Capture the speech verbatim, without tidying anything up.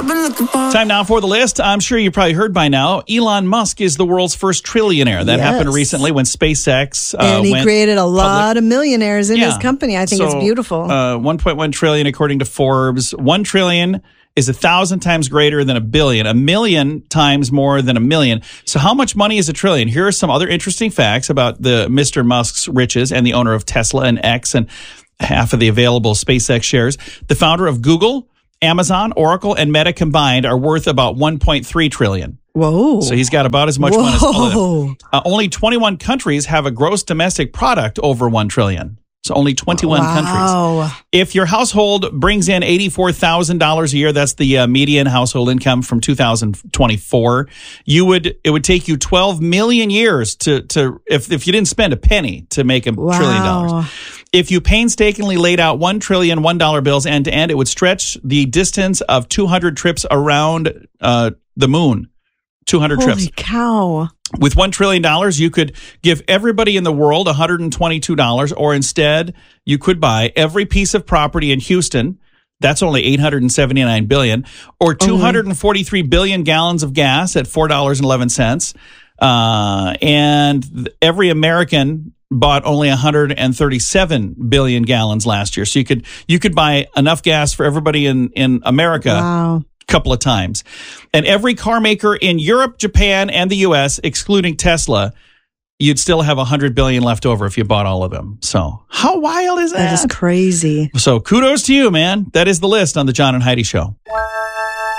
I've been looking for. Time now for the list. I'm sure you probably heard by now. Elon Musk is the world's first trillionaire. That Yes. happened recently when SpaceX uh, and he went created a public. lot of millionaires in Yeah. his company. I think So, it's beautiful. Uh, one point one trillion according to Forbes. One trillion is a thousand times greater than a billion, a million times more than a million. So how much money is a trillion? Here are some other interesting facts about the Mister Musk's riches and the owner of Tesla and X and half of the available SpaceX shares. The founder of Google, Amazon, Oracle, and Meta combined are worth about one point three trillion. Whoa. So he's got about as much money as all of them. Whoa. Uh, only twenty-one countries have a gross domestic product over one trillion. So only twenty-one Wow. countries. If your household brings in eighty-four thousand dollars a year, that's the uh, median household income from two thousand twenty-four, you would it would take you twelve million years to to if if you didn't spend a penny to make a Wow. trillion dollars. If you painstakingly laid out one trillion one dollar bills end to end, it would stretch the distance of two hundred trips around uh, the moon. two hundred Holy trips. cow. With one trillion dollars, you could give everybody in the world one hundred twenty-two dollars, or instead, you could buy every piece of property in Houston. That's only eight hundred seventy-nine billion dollars, or two hundred forty-three billion gallons of gas at four dollars and eleven cents. Uh, and every American bought only one hundred thirty-seven billion gallons last year. So you could you could buy enough gas for everybody in, in America. Wow. Couple of times. And every car maker in Europe, Japan, and the U S, excluding Tesla, you'd still have one hundred billion left over if you bought all of them. So how wild is that? That is crazy. So kudos to you, man. That is the list on the John and Heidi Show.